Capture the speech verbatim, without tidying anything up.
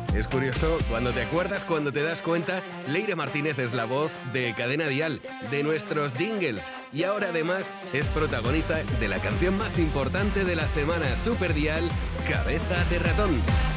Es curioso, cuando te acuerdas, cuando te das cuenta, Leire Martínez es la voz de Cadena Dial, de nuestros jingles, y ahora además es protagonista de la canción más importante de la semana, Super Dial, Cabeza de Ratón.